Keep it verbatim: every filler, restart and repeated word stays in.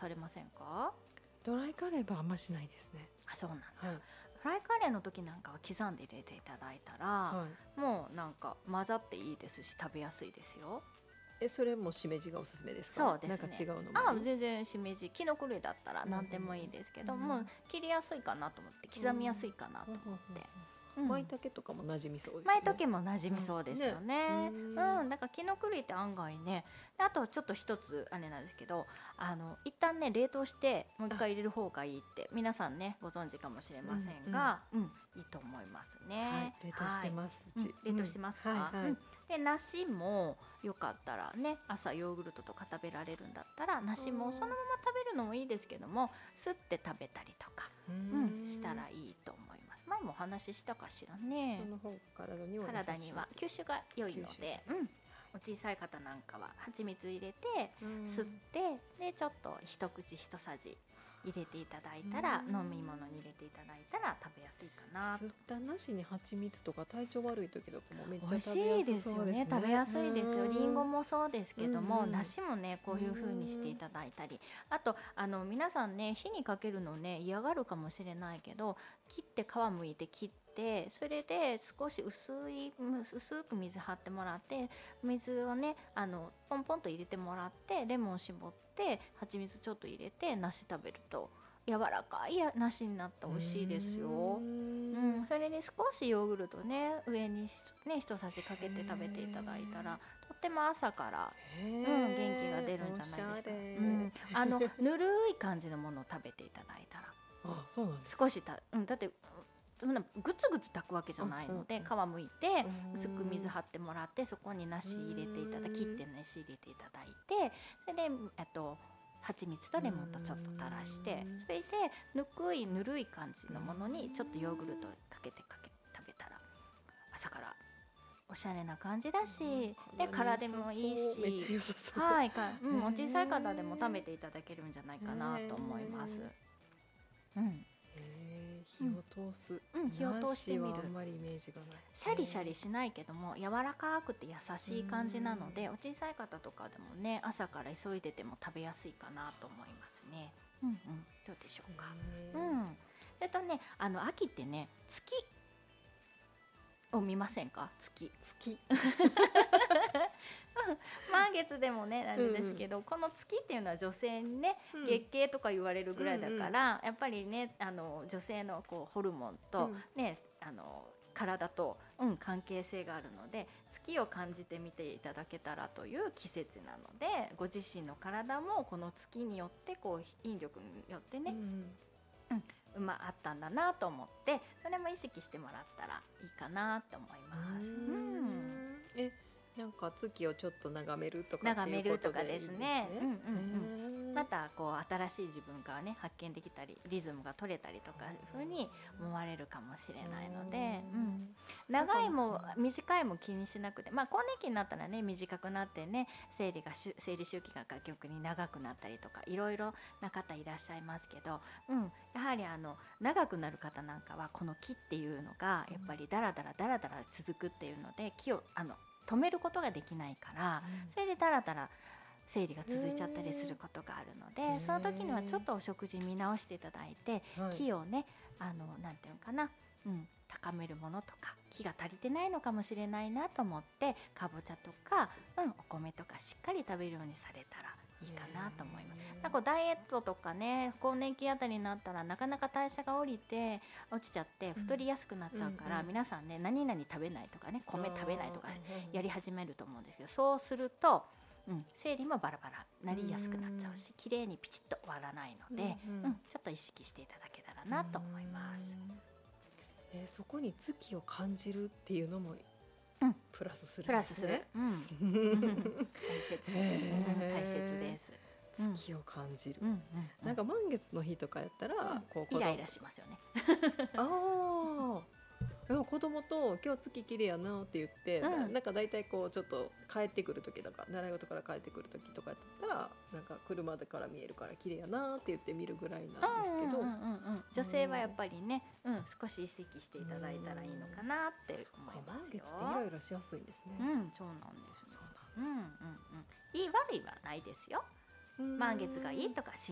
されませんか？ ドライカレーはあんましないですね。 あ、そうなんだ、 はいドライカレーの時なんかは刻んで入れていただいたら、 はい、 もうなんか混ざっていいですし食べやすいですよ。 えそれもしめじがおすすめですか？ そうですね。 なんか違うのもあある？ 全然しめじきのこ類だったら何でもいいですけど、 うんもう切りやすいかなと思って刻みやすいかなと思って、うん舞茸とかも馴染みそうですね。 舞茸も馴染みそうですよね。 ううんん、 ねうんだからきのこ類って案外ね。であとちょっと一つあれなんですけど、あの一旦ね冷凍してもう一回入れる方がいいって皆さんねご存知かもしれませんが、うん、いいと思いますね。 はい冷凍してます、 はい、 うち、 うん、冷凍してますか？ はいはいうんで梨もよかったらね朝ヨーグルトとか食べられるんだったら梨もそのまま食べるのもいいですけども、すって食べたりとか、 ううんん、したらいいと思います。前もお話ししたかしらね。 その方が体には優しい。 体には吸収が良いので、うん、お小さい方なんかは蜂蜜入れてうん吸ってでちょっと一口一さじ入れていただいたら、 うん飲み物に入れていただいたら食べやすいかなと。 吸ったなしに蜂蜜とか体調悪い時とかもめっちゃ美味し食べやいですよすそうですね。 ね。食べやすいですよ。りんごもそうですけども、 うんうん梨もねこういう風にしていただいたり、あとあの皆さんね火にかけるのね嫌がるかもしれないけど、切って皮むいて切ってそれで少し薄い薄く水張ってもらって、水をねあのポンポンと入れてもらってレモン絞って蜂蜜ちょっと入れて梨食べると柔らかい梨になって美味しいですよ。 ううんん、それに少しヨーグルトね上にね一さじかけて食べていただいたらとっても朝からへうん、 ー元気が出るんじゃないですか。 おしゃれうん、あのぬるい感じのものを食べていただいたらあそうなんですか。 少した、うん、だってそんなグツグツ炊くわけじゃないので、 うん皮むいてうん薄く水張ってもらってそこに梨入れていただ切って梨入れていただいて、それでえっと蜂蜜とレモンとちょっと垂らしてうんそれでぬくいぬるい感じのものにちょっとヨーグルトかけてかけ食べたら朝からおしゃれな感じだし、で体もいいめっちゃし、 良さそう。 はいか、うん、 へーお小さい方でも食べていただけるんじゃないかなと思います。うん、 へー火を通す、 うん火を通してみる梨はあんまりイメージがない。 シャリシャリしないけども柔らかくて優しい感じなので、お小さい方とかでもね朝から急いでても食べやすいかなと思いますね。うんうん、どうでしょうか。 へーうん、それとねあの秋ってね月を見ませんか？月月満月でもねなんですけど、うんうん、この月っていうのは女性にね、うん、月経とか言われるぐらいだから、うんうん、やっぱりねあの女性のこうホルモンと、うん、ねあの体と、うん、関係性があるので月を感じてみていただけたらという季節なので、ご自身の体もこの月によってこう引力によってね、うんうん、まあったんだなと思ってそれも意識してもらったらいいかなと思います。うん、 えなんか月をちょっと眺めるとか眺めるとかですね。 うんうんうん、またこう新しい自分がね発見できたりリズムが取れたりとかいう風に思われるかもしれないので、うん、長いも短いも気にしなくて、まあ更年期になったらね短くなってね生理が生理周期が逆に長くなったりとかいろいろな方いらっしゃいますけど、うん、やはりあの長くなる方なんかはこの気っていうのがやっぱりダラダラダラダラ続くっていうので気をあの止めることができないから、うん、それでだらだら生理が続いちゃったりすることがあるので、その時にはちょっとお食事見直していただいて、気をねあのなんていうのかな、うん、高めるものとか気が足りてないのかもしれないなと思ってかぼちゃとか、うん、お米とかしっかり食べるようにされたらいいかなと思います。なんかダイエットとかね更年期あたりになったらなかなか代謝が下りて落ちちゃって太りやすくなっちゃうから、うん、皆さんね何々食べないとかね米食べないとかやり始めると思うんですけど、そうすると、うん、生理もバラバラなりやすくなっちゃうし綺麗にピチッと終わらないので、うんうんうん、ちょっと意識していただけたらなと思います。 えー、そこに月を感じるっていうのもうん、 プラスするんですね。 プラスする、うん、大切、大切です。 月を感じる、 うんうんうん、 なんか満月の日とかやったら、うん、 こうイライラしますよね。 あでも子供と今日月綺麗やなって言って、うん、なんか大体こうちょっと帰ってくる時とか習い事から帰ってくる時とかやったらなんか車でから見えるから綺麗やなって言って見るぐらいなんですけど、 女性はやっぱりね、うん、少し意識していただいたらいいのかなって思いますよ。 満月ってイライラしやすいんですね。 うん、そうなんです。そうなん、うんうんうん、いい悪いはないですよ。満月がいいとか